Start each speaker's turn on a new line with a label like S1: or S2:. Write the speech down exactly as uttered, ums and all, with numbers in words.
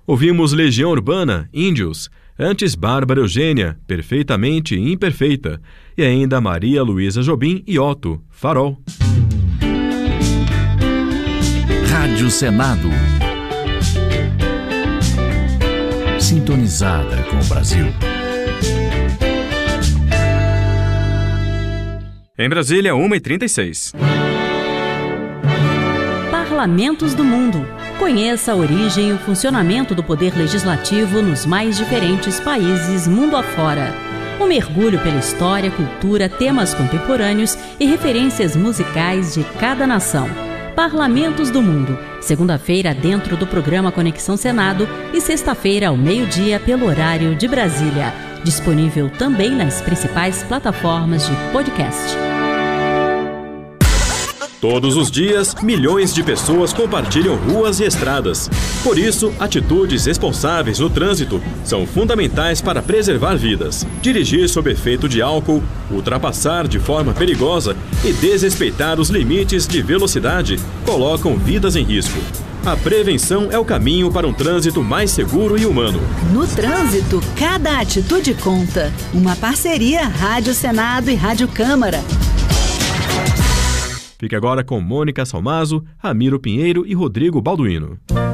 S1: Ouvimos Legião Urbana, Índios, antes Bárbara Eugênia, Perfeitamente Imperfeita, e ainda Maria Luísa Jobim e Otto, Farol.
S2: Rádio Senado. Sintonizada com o Brasil.
S1: Em Brasília, uma e trinta e seis.
S3: Parlamentos do Mundo. Conheça a origem e o funcionamento do poder legislativo nos mais diferentes países mundo afora. Um mergulho pela história, cultura, temas contemporâneos e referências musicais de cada nação. Parlamentos do Mundo, segunda-feira dentro do programa Conexão Senado e sexta-feira ao meio-dia pelo horário de Brasília. Disponível também nas principais plataformas de podcast.
S1: Todos os dias, milhões de pessoas compartilham ruas e estradas. Por isso, atitudes responsáveis no trânsito são fundamentais para preservar vidas. Dirigir sob efeito de álcool, ultrapassar de forma perigosa e desrespeitar os limites de velocidade colocam vidas em risco. A prevenção é o caminho para um trânsito mais seguro e humano.
S4: No trânsito, cada atitude conta. Uma parceria Rádio Senado e Rádio Câmara.
S1: Fique agora com Mônica Salmazo, Ramiro Pinheiro e Rodrigo Balduino.